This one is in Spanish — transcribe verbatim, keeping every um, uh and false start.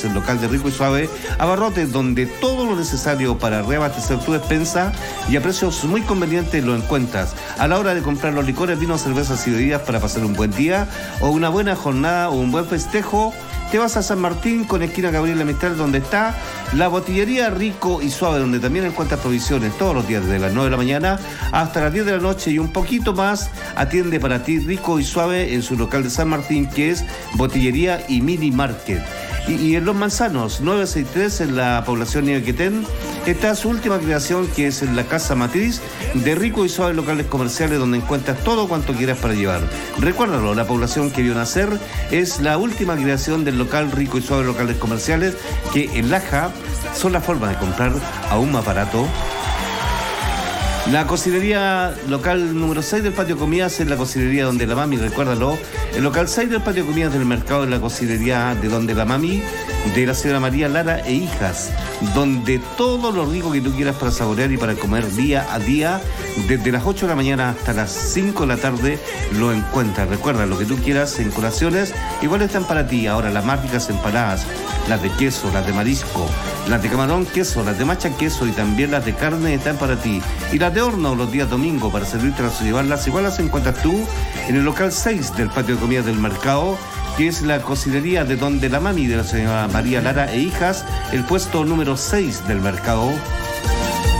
el local de Rico y Suave Abarrotes, donde todo lo necesario para reabastecer tu despensa y a precios muy convenientes lo encuentras. A la hora de comprar los licores, vinos, cervezas y bebidas para pasar un buen día o una buena jornada o un buen festejo, te vas a San Martín con esquina Gabriela Mistral, donde está la botillería Rico y Suave, donde también encuentras provisiones todos los días desde las nueve de la mañana hasta las diez de la noche y un poquito más. Atiende para ti Rico y Suave en su local de San Martín, que es Botillería y Mini Market. Y, y en Los Manzanos, novecientos sesenta y tres, en la población Niequetén, está su última creación, que es en la Casa Matriz de Rico y Suave Locales Comerciales, donde encuentras todo cuanto quieras para llevar. Recuérdalo, la población que vio nacer es la última creación del local Rico y Suave Locales Comerciales, que en Laja son la forma de comprar aún más barato. La cocinería local número seis del Patio Comidas es la cocinería Donde la Mami, recuérdalo. El local seis del Patio Comidas del mercado es la cocinería de Donde la Mami, de la señora María Lara e Hijas, donde todo lo rico que tú quieras para saborear y para comer día a día, desde las ocho de la mañana hasta las cinco de la tarde, lo encuentras. Recuerda, lo que tú quieras en colaciones, igual están para ti. Ahora las más ricas empanadas, las de queso, las de marisco, las de camarón queso, las de macha queso y también las de carne están para ti. Y las de horno los días domingo para servirte o llevarlas, igual las encuentras tú en el local seis del Patio de Comidas del mercado, que es la cocinería de Donde la Mami, de la señora María Lara e Hijas, el puesto número seis del mercado.